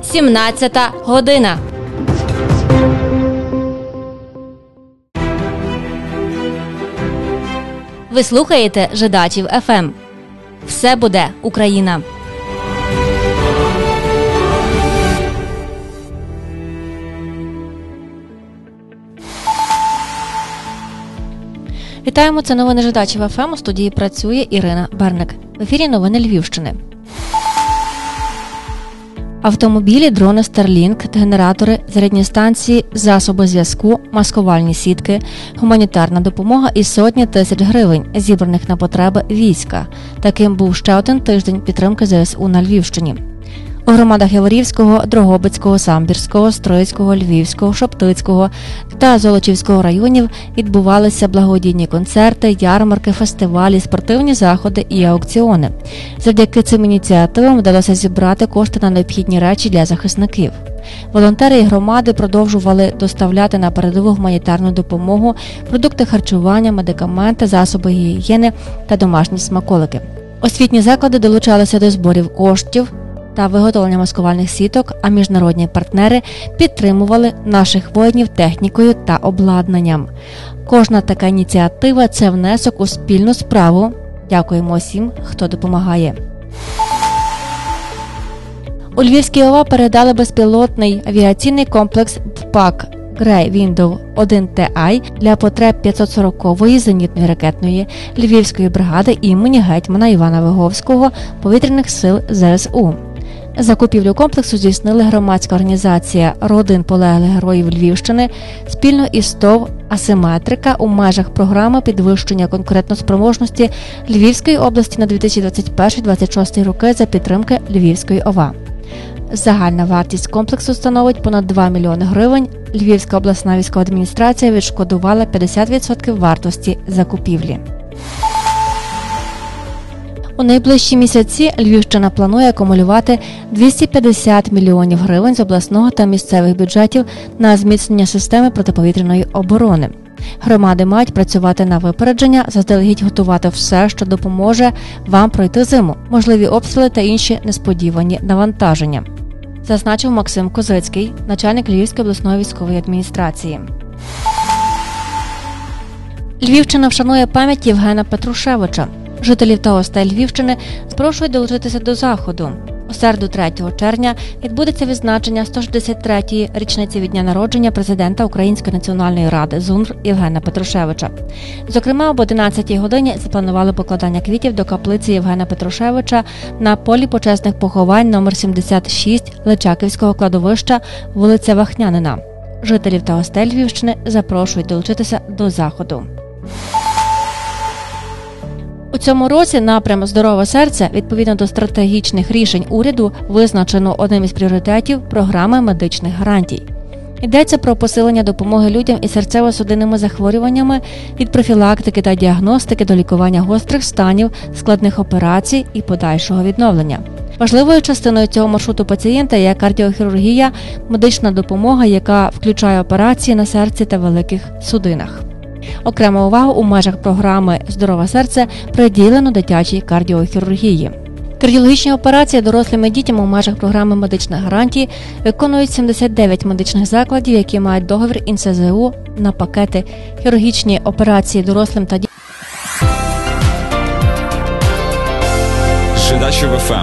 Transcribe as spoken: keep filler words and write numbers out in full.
сімнадцята година. Ви слухаєте Жидачів еф ем. Все буде Україна. Вітаємо, це новини Жидачів еф ем. У студії працює Ірина Берник. В ефірі новини Львівщини. Автомобілі, дрони Starlink, генератори, зарядні станції, засоби зв'язку, маскувальні сітки, гуманітарна допомога і сотні тисяч гривень, зібраних на потреби війська. Таким був ще один тиждень підтримки зе ес у на Львівщині. У громадах Яворівського, Дрогобицького, Самбірського, Стрийського, Львівського, Шептицького та Золочівського районів відбувалися благодійні концерти, ярмарки, фестивалі, спортивні заходи і аукціони. Завдяки цим ініціативам вдалося зібрати кошти на необхідні речі для захисників. Волонтери і громади продовжували доставляти на передову гуманітарну допомогу, продукти харчування, медикаменти, засоби гігієни та домашні смаколики. Освітні заклади долучалися до зборів коштів та виготовлення маскувальних сіток, а міжнародні партнери підтримували наших воїнів технікою та обладнанням. Кожна така ініціатива – це внесок у спільну справу. Дякуємо усім, хто допомагає. У Львівській ОВА передали безпілотний авіаційний комплекс ПАК Grey Window один Ті Ай для потреб п'ятсот сорокової зенітної ракетної Львівської бригади імені гетьмана Івана Виговського повітряних сил зе ес у. Закупівлю комплексу здійснили громадська організація «Родин полеглих героїв Львівщини» спільно із ТОВ «Асиметрика» у межах програми підвищення конкурентоспроможності Львівської області на дві тисячі двадцять перший - двадцять шостий роки за підтримки Львівської ОВА. Загальна вартість комплексу становить понад два мільйони гривень. Львівська обласна військова адміністрація відшкодувала п'ятдесят відсотків вартості закупівлі. У найближчі місяці Львівщина планує акумулювати двісті п'ятдесят мільйонів гривень з обласного та місцевих бюджетів на зміцнення системи протиповітряної оборони. Громади мають працювати на випередження, заздалегідь готувати все, що допоможе вам пройти зиму, можливі обстріли та інші несподівані навантаження, зазначив Максим Козицький, начальник Львівської обласної військової адміністрації. Львівщина вшанує пам'ять Євгена Петрушевича. Жителів та гостей Львівщини запрошують долучитися до заходу. У середу третього червня відбудеться відзначення сто шістдесят третьої річниці від дня народження президента Української національної ради ЗУНР Євгена Петрушевича. Зокрема, об одинадцятій годині запланували покладання квітів до каплиці Євгена Петрушевича на полі почесних поховань номер сімдесят шість Личаківського кладовища, вулиця Вахнянина. Жителів та гостей Львівщини запрошують долучитися до заходу. У цьому році напрям «Здорове серце» відповідно до стратегічних рішень уряду визначено одним із пріоритетів програми медичних гарантій. Йдеться про посилення допомоги людям із серцево-судинними захворюваннями від профілактики та діагностики до лікування гострих станів, складних операцій і подальшого відновлення. Важливою частиною цього маршруту пацієнта є кардіохірургія, медична допомога, яка включає операції на серці та великих судинах. Окрему увагу у межах програми «Здорове серце» приділено дитячій кардіохірургії. Кардіологічні операції дорослим і дітям у межах програми медичних гарантій виконують сімдесят дев'ять медичних закладів, які мають договір ін ес зе у на пакети хірургічні операції дорослим та дітям.